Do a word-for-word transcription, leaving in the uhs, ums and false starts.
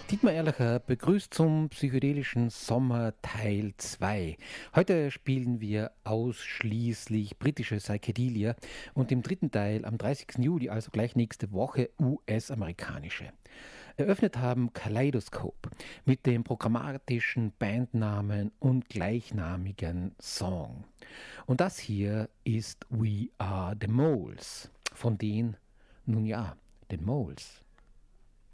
Dietmar Erlacher begrüßt zum psychedelischen Sommer Teil zwei. Heute spielen wir ausschließlich britische Psychedelia und im dritten Teil am dreißigsten Juli, also gleich nächste Woche, U S-amerikanische. Eröffnet haben Kaleidoscope mit dem programmatischen Bandnamen und gleichnamigen Song. Und das hier ist We Are the Moles, von den, nun ja, den Moles.